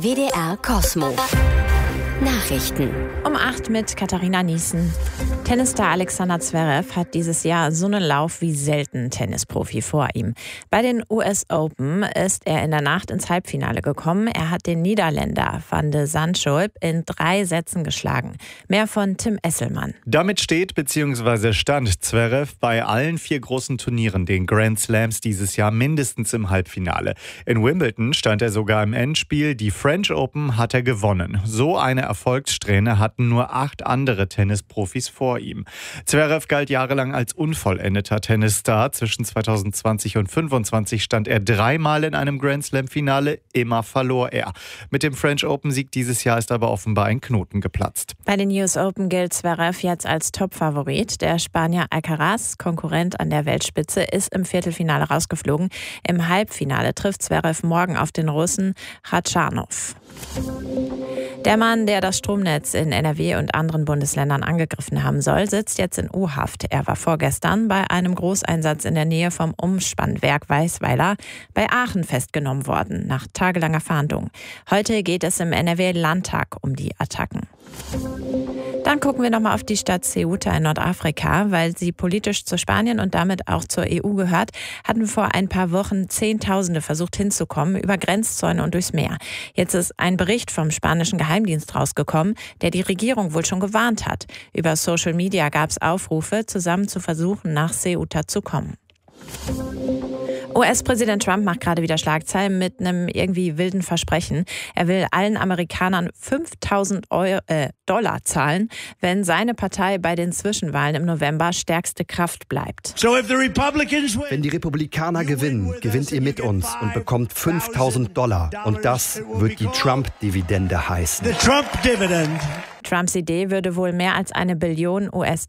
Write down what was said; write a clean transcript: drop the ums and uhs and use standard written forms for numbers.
WDR Kosmo. Nachrichten. Um 8 mit Katharina Niesen. Tennisstar Alexander Zverev hat dieses Jahr so einen Lauf wie selten Tennisprofi vor ihm. Bei den US Open ist er in der Nacht ins Halbfinale gekommen. Er hat den Niederländer Van de Zandschulp in 3 Sätzen geschlagen. Mehr von Tim Esselmann. Damit steht bzw. stand Zverev bei allen 4 großen Turnieren, den Grand Slams dieses Jahr, mindestens im Halbfinale. In Wimbledon stand er sogar im Endspiel. Die French Open hat er gewonnen. So eine Erfolgssträhne hatten nur 8 andere Tennisprofis vor ihm. Zverev galt jahrelang als unvollendeter Tennisstar. Zwischen 2020 und 2025 stand er 3-mal in einem Grand Slam-Finale. Immer verlor er. Mit dem French Open-Sieg dieses Jahr ist aber offenbar ein Knoten geplatzt. Bei den US Open gilt Zverev jetzt als Topfavorit. Der Spanier Alcaraz, Konkurrent an der Weltspitze, ist im Viertelfinale rausgeflogen. Im Halbfinale trifft Zverev morgen auf den Russen Khachanov. Der Mann, der das Stromnetz in NRW und anderen Bundesländern angegriffen haben soll, sitzt jetzt in U-Haft. Er war vorgestern bei einem Großeinsatz in der Nähe vom Umspannwerk Weißweiler bei Aachen festgenommen worden, nach tagelanger Fahndung. Heute geht es im NRW-Landtag um die Attacken. Dann gucken wir nochmal auf die Stadt Ceuta in Nordafrika. Weil sie politisch zu Spanien und damit auch zur EU gehört, hatten vor ein paar Wochen Zehntausende versucht hinzukommen, über Grenzzäune und durchs Meer. Jetzt ist ein Bericht vom spanischen Geheimdienst rausgekommen, der die Regierung wohl schon gewarnt hat. Über Social Media gab es Aufrufe, zusammen zu versuchen, nach Ceuta zu kommen. US-Präsident Trump macht gerade wieder Schlagzeilen mit einem irgendwie wilden Versprechen. Er will allen Amerikanern $5.000 zahlen, wenn seine Partei bei den Zwischenwahlen im November stärkste Kraft bleibt. Wenn die Republikaner gewinnen, gewinnt ihr mit uns und bekommt $5.000. Und das wird die Trump-Dividende heißen. Trumps Idee würde wohl mehr als $1 Billion